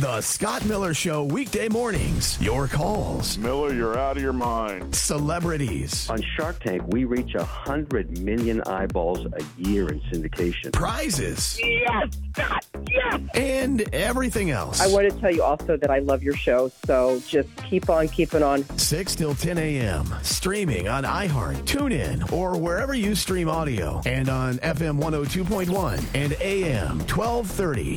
The Scott Miller Show, weekday mornings. Your calls. Miller, you're out of your mind. Celebrities. On Shark Tank, we reach 100 million eyeballs a year in syndication. Prizes. Yes, Scott, yes! And everything else. I want to tell you also that I love your show, so just keep on keeping on. 6 till 10 a.m. Streaming on iHeart, TuneIn, or wherever you stream audio. And on FM 102.1 and AM 1230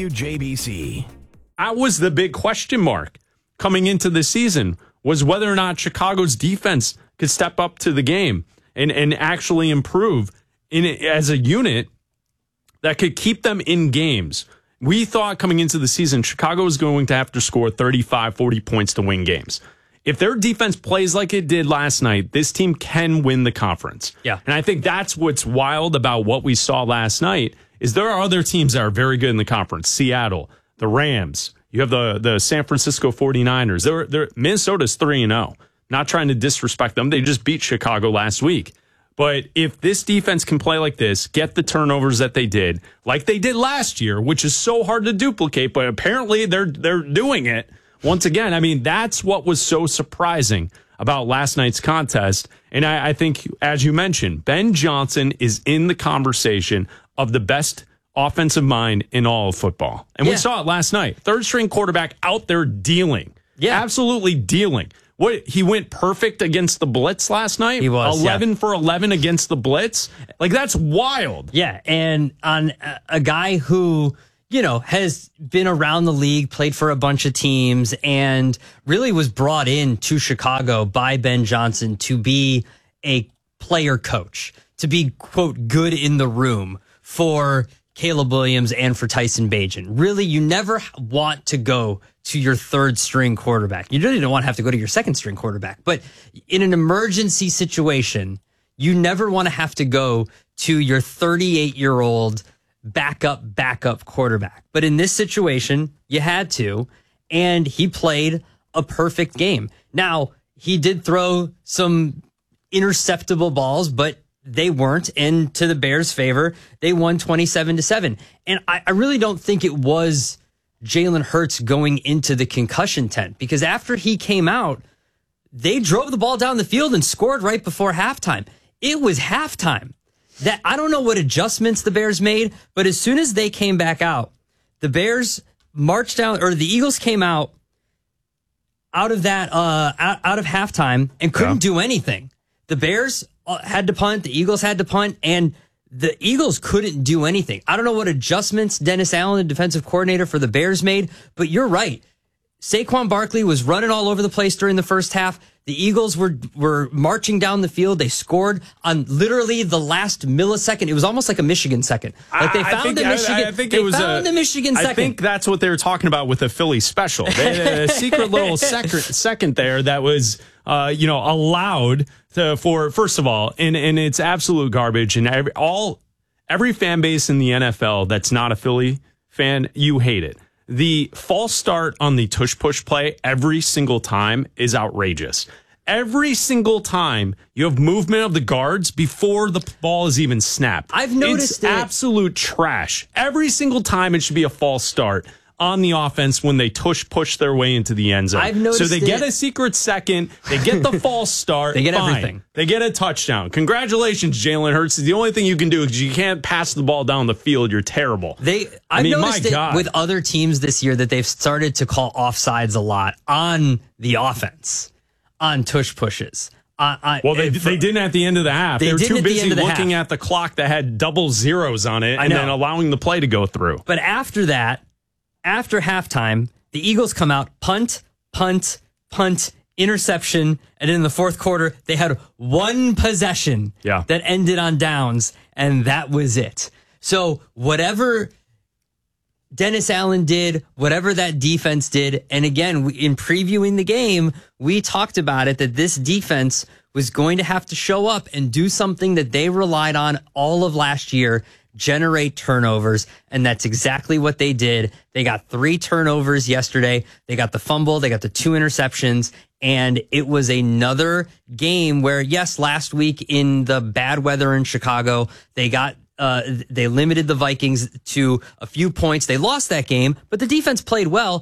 WJBC. That was the big question mark coming into the season, was whether or not Chicago's defense could step up to the game and actually improve as a unit that could keep them in games. We thought coming into the season, Chicago was going to have to score 35, 40 points to win games. If their defense plays like it did last night, this team can win the conference. Yeah. And I think that's what's wild about what we saw last night is there are other teams that are very good in the conference. Seattle, the Rams, you have the San Francisco 49ers. Minnesota's 3-0. Not trying to disrespect them. They just beat Chicago last week. But if this defense can play like this, get the turnovers that they did, like they did last year, which is so hard to duplicate, but apparently they're doing it once again. I mean, that's what was so surprising about last night's contest. And I think, as you mentioned, Ben Johnson is in the conversation of the best offensive mind in all of football. And we saw it last night. Third string quarterback out there dealing. Yeah. Absolutely dealing. What, he went perfect against the blitz last night? He was 11 for 11 against the blitz. Like, that's wild. Yeah, and on a guy who, has been around the league, played for a bunch of teams, and really was brought in to Chicago by Ben Johnson to be a player coach, to be, quote, good in the room for Caleb Williams and for Tyson Bagent. Really, you never want to go to your third string quarterback. You really don't want to have to go to your second string quarterback. But in an emergency situation, you never want to have to go to your 38-year-old backup quarterback. But in this situation, you had to, and he played a perfect game. Now, he did throw some interceptable balls, but they weren't, and to the Bears' favor, they won 27-7. And I really don't think it was Jalen Hurts going into the concussion tent, because after he came out, they drove the ball down the field and scored right before halftime. It was halftime. That I don't know what adjustments the Bears made, but as soon as they came back out, the Bears marched down, or the Eagles came out of halftime and couldn't do anything. The Bears had to punt, the Eagles had to punt, and the Eagles couldn't do anything. I don't know what adjustments Dennis Allen, the defensive coordinator for the Bears, made, but you're right. Saquon Barkley was running all over the place during the first half. The Eagles were marching down the field. They scored on literally the last millisecond. It was almost like a Michigan second. Like they found the Michigan second. I think that's what they were talking about with the Philly special. They had a secret little second there that was allowed for, first of all, and it's absolute garbage. And every fan base in the NFL that's not a Philly fan, you hate it. The false start on the tush push play every single time is outrageous. Every single time you have movement of the guards before the ball is even snapped. I've noticed it's absolute trash. Every single time it should be a false start on the offense when they tush push their way into the end zone. I've noticed so they get a secret second, they get the false start, they get fine. everything. They get a touchdown. Congratulations, Jalen Hurts. The only thing you can do is you can't pass the ball down the field. You're terrible. I've noticed it with other teams this year that they've started to call offsides a lot on the offense, on tush pushes. They didn't at the end of the half. They were too busy looking at the clock that had double zeros on it and then allowing the play to go through. But after that, after halftime, the Eagles come out, punt, interception, and in the fourth quarter, they had one possession that ended on downs, and that was it. So whatever Dennis Allen did, whatever that defense did, and again, in previewing the game, we talked about it, that this defense was going to have to show up and do something that they relied on all of last year, generate turnovers, and that's exactly what they did. They got 3 turnovers yesterday. They got the fumble, they got the 2 interceptions, and it was another game where, yes, last week in the bad weather in Chicago, they limited the Vikings to a few points. They lost that game, but the defense played well.